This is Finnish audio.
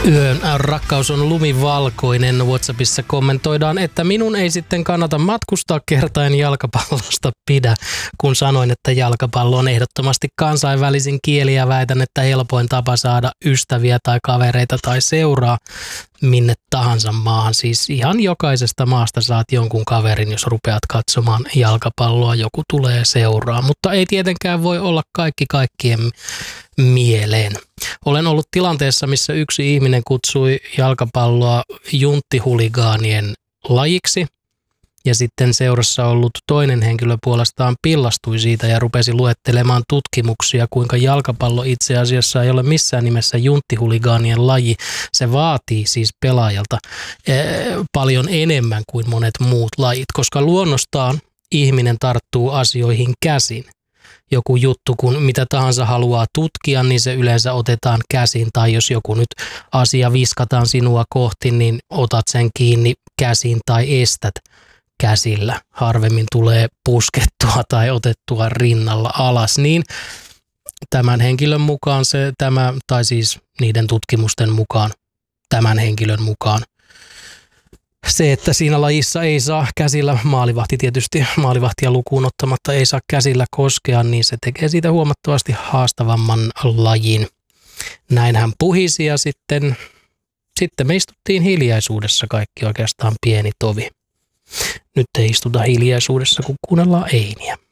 Yön rakkaus on lumivalkoinen. WhatsAppissa kommentoidaan, että minun ei sitten kannata matkustaa kertain jalkapallosta pidä, kun sanoin, että jalkapallo on ehdottomasti kansainvälisin kieli ja väitän, että helpoin tapa saada ystäviä tai kavereita tai seuraa minne tahansa maahan. Siis ihan jokaisesta maasta saat jonkun kaverin, jos rupeat katsomaan jalkapalloa, joku tulee seuraa, mutta ei tietenkään voi olla kaikki kaikkien mieleen. Olen ollut tilanteessa, missä yksi ihminen kutsui jalkapalloa junttihuligaanien lajiksi ja sitten seurassa ollut toinen henkilö puolestaan pillastui siitä ja rupesi luettelemaan tutkimuksia, kuinka jalkapallo itse asiassa ei ole missään nimessä junttihuligaanien laji. Se vaatii siis pelaajalta paljon enemmän kuin monet muut lajit, koska luonnostaan ihminen tarttuu asioihin käsin. Joku juttu, kun mitä tahansa haluaa tutkia, niin se yleensä otetaan käsin. Tai jos joku nyt asia viskataan sinua kohti, niin otat sen kiinni käsin tai estät käsillä. Harvemmin tulee puskettua tai otettua rinnalla alas. Niin tämän henkilön mukaan tai siis niiden tutkimusten mukaan, tämän henkilön mukaan, se, että siinä lajissa ei saa käsillä, maalivahti tietysti, maalivahtia lukuun ottamatta ei saa käsillä koskea, niin se tekee siitä huomattavasti haastavamman lajin. Näin hän puhisi ja sitten me istuttiin hiljaisuudessa kaikki oikeastaan pieni tovi. Nyt ei istuta hiljaisuudessa, kun kuunnellaan Einiä.